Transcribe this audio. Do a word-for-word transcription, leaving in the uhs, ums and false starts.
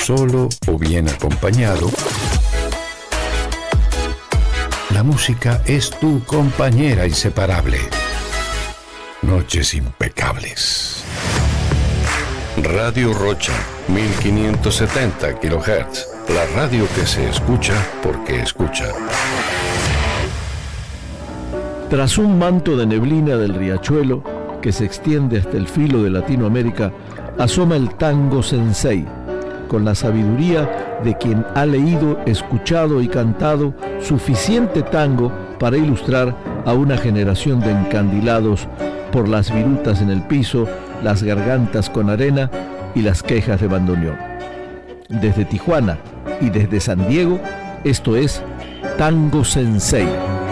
solo o bien acompañado, la música es tu compañera inseparable. Noches impecables. Radio Rocha, mil quinientos setenta kilohertz. La radio que se escucha porque escucha. Tras un manto de neblina del riachuelo que se extiende hasta el filo de Latinoamérica, asoma el tango sensei, con la sabiduría de quien ha leído, escuchado y cantado suficiente tango para ilustrar a una generación de encandilados por las virutas en el piso, las gargantas con arena y las quejas de bandoneón. Desde Tijuana y desde San Diego, esto es Tango Sensei.